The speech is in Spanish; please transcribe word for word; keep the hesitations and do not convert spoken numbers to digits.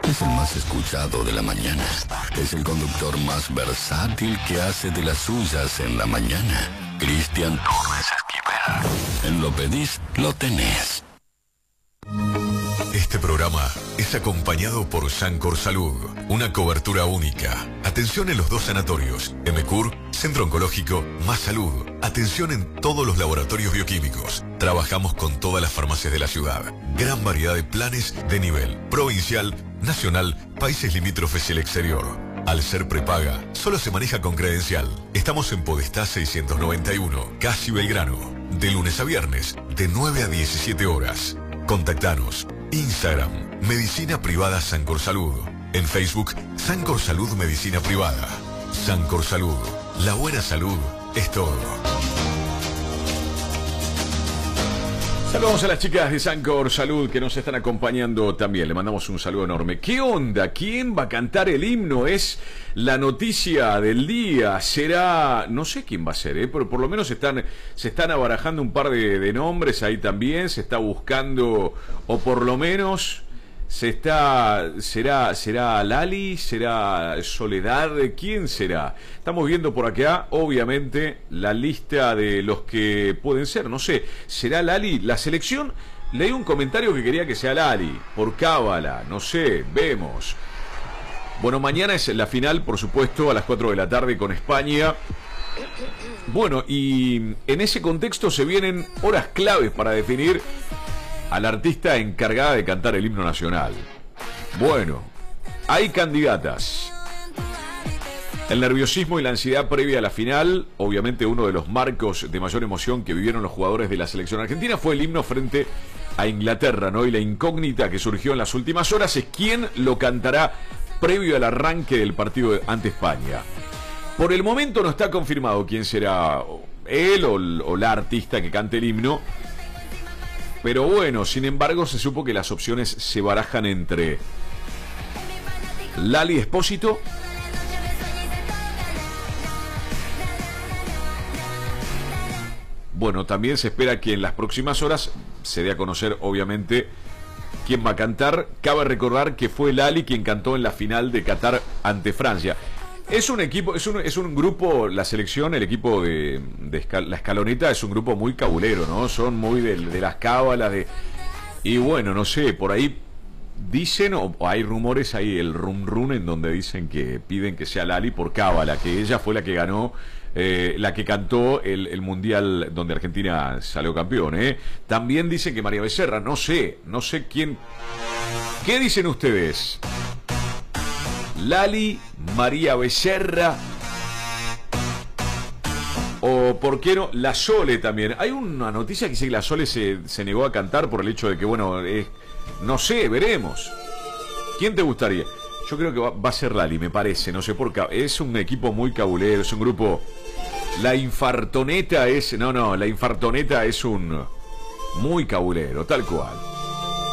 Es el más escuchado de la mañana. Es el conductor más versátil que hace de las suyas en la mañana. Cristian Torres Esquivel. En Lo Pedís, lo tenés. Este programa es acompañado por Sancor Salud, una cobertura única. Atención en los dos sanatorios, Emecur, Centro Oncológico, Más Salud. Atención en todos los laboratorios bioquímicos. Trabajamos con todas las farmacias de la ciudad. Gran variedad de planes de nivel provincial, nacional, países limítrofes y el exterior. Al ser prepaga, solo se maneja con credencial. Estamos en Podestá seiscientos noventa y uno, Casi Belgrano. De lunes a viernes, de nueve a diecisiete horas. Contactanos. Instagram, Medicina Privada Sancor Salud. En Facebook, Sancor Salud Medicina Privada. Sancor Salud. La buena salud es todo. Saludos a las chicas de Sancor Salud que nos están acompañando también. Le mandamos un saludo enorme. ¿Qué onda? ¿Quién va a cantar el himno? Es la noticia del día. Será... No sé quién va a ser, ¿eh? Pero por lo menos están, se están abarajando un par de, de nombres ahí también. Se está buscando, o por lo menos... Se está, será, será Lali, será Soledad, ¿quién será? Estamos viendo por acá, obviamente, la lista de los que pueden ser, no sé, ¿será Lali? La selección, leí un comentario que quería que sea Lali, por cábala, no sé, vemos. Bueno, mañana es la final, por supuesto, a las cuatro de la tarde con España. Bueno, y en ese contexto se vienen horas claves para definir a la artista encargada de cantar el himno nacional. Bueno, hay candidatas. El nerviosismo y la ansiedad previa a la final, obviamente uno de los marcos de mayor emoción que vivieron los jugadores de la selección argentina fue el himno frente a Inglaterra, ¿no? Y la incógnita que surgió en las últimas horas es quién lo cantará previo al arranque del partido ante España. Por el momento no está confirmado quién será él o, o la artista que cante el himno. Pero bueno, sin embargo, se supo que las opciones se barajan entre Lali Espósito, bueno, también se espera que en las próximas horas se dé a conocer, obviamente, quién va a cantar. Cabe recordar que fue Lali quien cantó en la final de Qatar ante Francia. Es un equipo, es un, es un grupo, la selección, el equipo de, de escal, la escaloneta es un grupo muy cabulero, ¿no? Son muy de, de las cábalas, de... Y bueno, no sé, por ahí dicen, o hay rumores ahí, el rum rum, en donde dicen que piden que sea Lali por cábala, que ella fue la que ganó, eh, la que cantó el, el mundial donde Argentina salió campeón, ¿eh? También dicen que María Becerra, no sé, no sé quién... ¿Qué dicen ustedes? Lali, María Becerra, o por qué no, la Sole también. Hay una noticia que dice que la Sole se, se negó a cantar por el hecho de que, bueno, eh, no sé, veremos. ¿Quién te gustaría? Yo creo que va, va a ser Lali, me parece, no sé por qué. Es un equipo muy cabulero, es un grupo... La Infartoneta es... No, no, la Infartoneta es un... Muy cabulero, tal cual.